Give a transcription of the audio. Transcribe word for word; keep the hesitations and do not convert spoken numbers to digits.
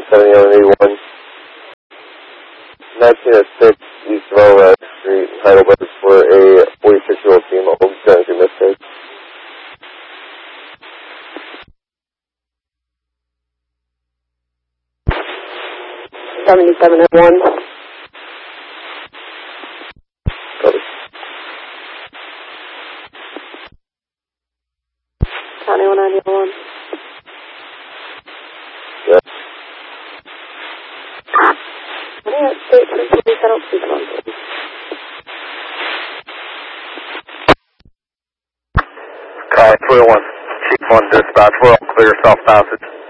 seventy-one eighty-one. nineteen oh six East Velvet Street, Heidelberg, for a forty-six-year-old female. Going through mistake. seventy-seven oh one. Copy. County one ninety-one. Yeah. I think that's state for police. I don't see them on things. Call three oh one. Chief one dispatch. We're on clear south passage.